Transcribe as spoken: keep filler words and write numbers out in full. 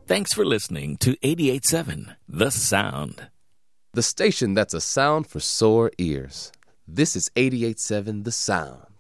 Thanks for listening to eighty-eight point seven The Sound. The station that's a sound for sore ears. This is eighty-eight point seven The Sound.